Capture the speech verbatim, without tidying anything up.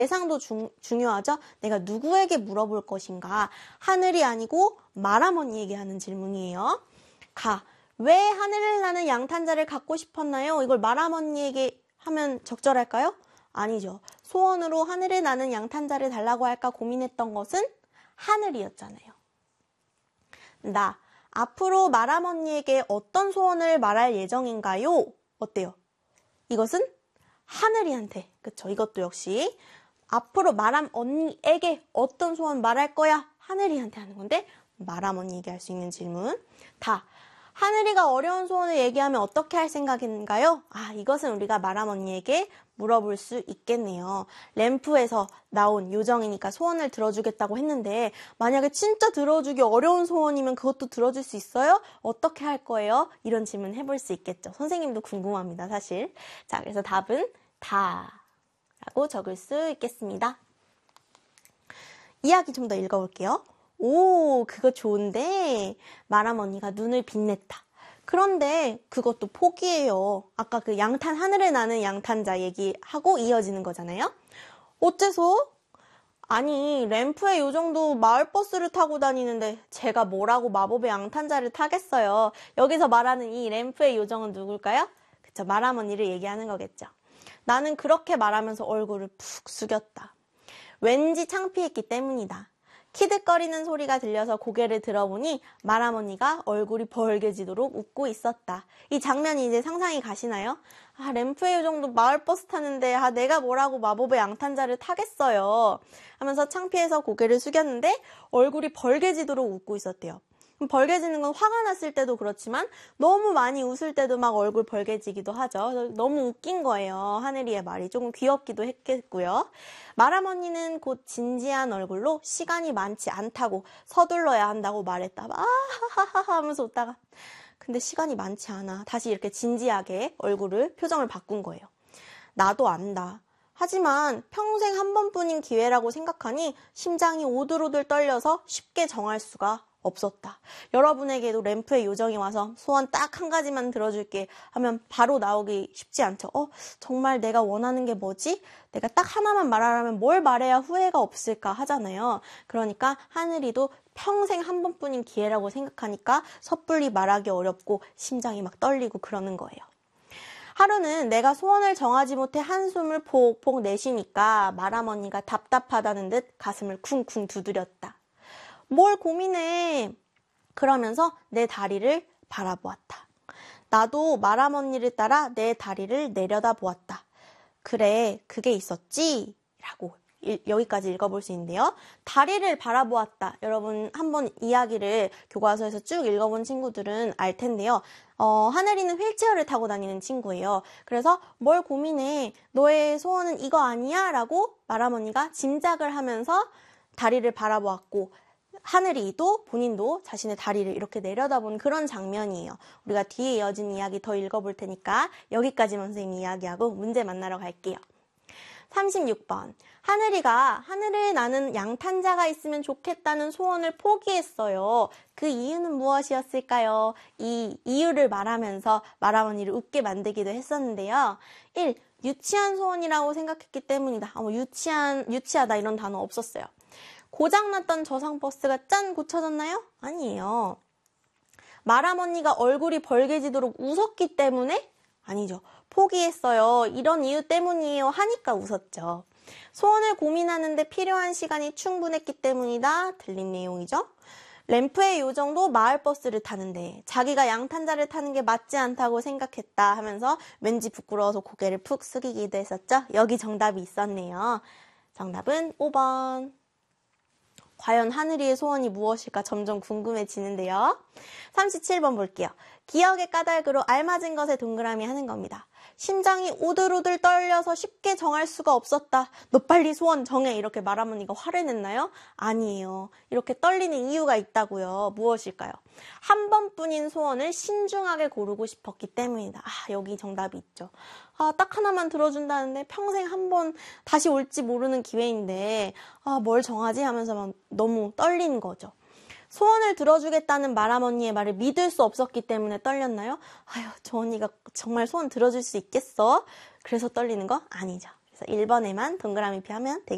대상도 중, 중요하죠. 내가 누구에게 물어볼 것인가. 하늘이 아니고 말아머니에게 하는 질문이에요. 가. 왜 하늘을 나는 양탄자를 갖고 싶었나요? 이걸 말아머니에게 하면 적절할까요? 아니죠. 소원으로 하늘을 나는 양탄자를 달라고 할까 고민했던 것은 하늘이었잖아요. 나. 앞으로 말아머니에게 어떤 소원을 말할 예정인가요? 어때요? 이것은 하늘이한테. 그쵸? 이것도 역시 앞으로 말아머니에게 어떤 소원 말할 거야? 하늘이한테 하는 건데 말아머니에게 할 수 있는 질문. 다. 하늘이가 어려운 소원을 얘기하면 어떻게 할 생각인가요? 아, 이것은 우리가 말아머니에게 물어볼 수 있겠네요. 램프에서 나온 요정이니까 소원을 들어주겠다고 했는데 만약에 진짜 들어주기 어려운 소원이면 그것도 들어줄 수 있어요? 어떻게 할 거예요? 이런 질문 해볼 수 있겠죠. 선생님도 궁금합니다, 사실. 자, 그래서 답은 다 라고 적을 수 있겠습니다. 이야기 좀 더 읽어볼게요. 오, 그거 좋은데 말아머니가 눈을 빛냈다. 그런데 그것도 포기해요. 아까 그 양탄, 하늘에 나는 양탄자 얘기하고 이어지는 거잖아요. 어째서? 아니, 램프의 요정도 마을버스를 타고 다니는데 제가 뭐라고 마법의 양탄자를 타겠어요. 여기서 말하는 이 램프의 요정은 누굴까요? 그쵸, 말아머니를 얘기하는 거겠죠. 나는 그렇게 말하면서 얼굴을 푹 숙였다. 왠지 창피했기 때문이다. 키득거리는 소리가 들려서 고개를 들어보니 말아머니가 얼굴이 벌개지도록 웃고 있었다. 이 장면이 이제 상상이 가시나요? 아, 램프의 요정도 마을버스 타는데 아, 내가 뭐라고 마법의 양탄자를 타겠어요. 하면서 창피해서 고개를 숙였는데 얼굴이 벌개지도록 웃고 있었대요. 벌개지는 건 화가 났을 때도 그렇지만 너무 많이 웃을 때도 막 얼굴 벌개지기도 하죠. 너무 웃긴 거예요. 하늘이의 말이 조금 귀엽기도 했겠고요. 말아머니는 곧 진지한 얼굴로 시간이 많지 않다고 서둘러야 한다고 말했다. 아하하하 하면서 웃다가 근데 시간이 많지 않아. 다시 이렇게 진지하게 얼굴을 표정을 바꾼 거예요. 나도 안다. 하지만 평생 한 번뿐인 기회라고 생각하니 심장이 오들오들 떨려서 쉽게 정할 수가 없었다. 여러분에게도 램프의 요정이 와서 소원 딱 한 가지만 들어줄게 하면 바로 나오기 쉽지 않죠. 어, 정말 내가 원하는 게 뭐지? 내가 딱 하나만 말하라면 뭘 말해야 후회가 없을까 하잖아요. 그러니까 하늘이도 평생 한 번뿐인 기회라고 생각하니까 섣불리 말하기 어렵고 심장이 막 떨리고 그러는 거예요. 하루는 내가 소원을 정하지 못해 한숨을 폭폭 내쉬니까 말아머니가 답답하다는 듯 가슴을 쿵쿵 두드렸다. 뭘 고민해? 그러면서 내 다리를 바라보았다. 나도 말아머니를 따라 내 다리를 내려다보았다. 그래, 그게 있었지? 라고 일, 여기까지 읽어볼 수 있는데요. 다리를 바라보았다. 여러분 한번 이야기를 교과서에서 쭉 읽어본 친구들은 알 텐데요. 어, 하늘이는 휠체어를 타고 다니는 친구예요. 그래서 뭘 고민해? 너의 소원은 이거 아니야? 라고 말아머니가 짐작을 하면서 다리를 바라보았고 하늘이도 본인도 자신의 다리를 이렇게 내려다본 그런 장면이에요. 우리가 뒤에 이어진 이야기 더 읽어볼 테니까 여기까지만 선생님이 이야기하고 문제 만나러 갈게요. 삼십육 번. 하늘이가 하늘을 나는 양탄자가 있으면 좋겠다는 소원을 포기했어요. 그 이유는 무엇이었을까요? 이 이유를 말하면서 말아머니를 웃게 만들기도 했었는데요. 일. 유치한 소원이라고 생각했기 때문이다. 아, 뭐 유치한, 유치하다 이런 단어 없었어요. 고장났던 저상버스가 짠 고쳐졌나요? 아니에요. 말아머니가 얼굴이 벌개지도록 웃었기 때문에? 아니죠. 포기했어요. 이런 이유 때문이에요. 하니까 웃었죠. 소원을 고민하는데 필요한 시간이 충분했기 때문이다. 들린 내용이죠. 램프의 요정도 마을버스를 타는데 자기가 양탄자를 타는 게 맞지 않다고 생각했다 하면서 왠지 부끄러워서 고개를 푹 숙이기도 했었죠. 여기 정답이 있었네요. 정답은 오 번. 과연 하늘이의 소원이 무엇일까 점점 궁금해지는데요. 삼십칠 번 볼게요. 기억의 까닭으로 알맞은 것에 동그라미 하는 겁니다. 심장이 오들오들 떨려서 쉽게 정할 수가 없었다. 너 빨리 소원 정해. 이렇게 말아머니가 화를 냈나요? 아니에요. 이렇게 떨리는 이유가 있다고요. 무엇일까요? 한 번뿐인 소원을 신중하게 고르고 싶었기 때문이다. 아, 여기 정답이 있죠. 아, 딱 하나만 들어준다는데 평생 한 번 다시 올지 모르는 기회인데 아, 뭘 정하지 하면서 막 너무 떨린 거죠. 소원을 들어주겠다는 말아머니의 말을 믿을 수 없었기 때문에 떨렸나요? 아유, 저 언니가 정말 소원 들어줄 수 있겠어? 그래서 떨리는 거? 아니죠. 그래서 일 번에만 동그라미 피하면 되겠습니다.